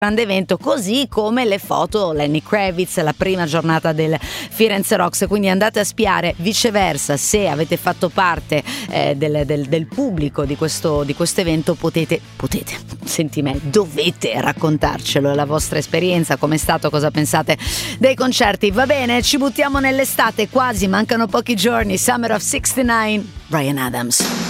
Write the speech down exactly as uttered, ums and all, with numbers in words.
grande evento, così come le foto Lenny Kravitz, la prima giornata del Firenze Rocks, quindi andate a spiare. Viceversa, se avete fatto parte eh, del, del, del pubblico di questo, di questo evento, potete, potete, senti me, dovete raccontarcelo, la vostra esperienza, com'è stato, cosa pensate dei concerti. Va bene, ci buttiamo nell'estate, quasi, mancano pochi giorni. Summer of sessantanove, Bryan Adams.